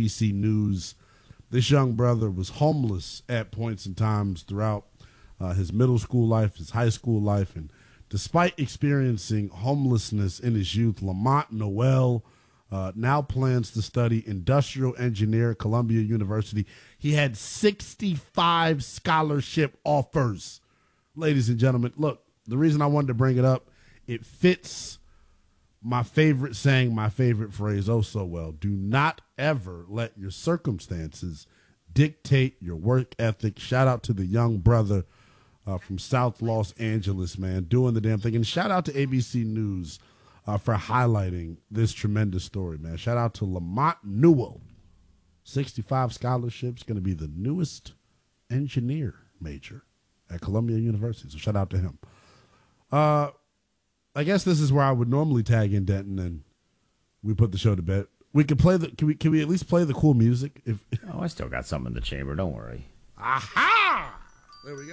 ABC News. This young brother was homeless at points and times throughout his middle school life, his high school life, and despite experiencing homelessness in his youth, Lamont Noel now plans to study industrial engineer at Columbia University. He had 65 scholarship offers. Ladies and gentlemen, look, the reason I wanted to bring it up, it fits my favorite saying, my favorite phrase oh so well. Do not ever let your circumstances dictate your work ethic. Shout out to the young brother from South Los Angeles, man, doing the damn thing. And shout out to ABC News for highlighting this tremendous story, man. Shout out to Lamont Newell. 65 scholarships, going to be the newest engineer major at Columbia University. So shout out to him. I guess this is where I would normally tag in Denton, and we put the show to bed. We could play the. Can we at least play the cool music? I still got something in the chamber. Don't worry. Aha! There we go.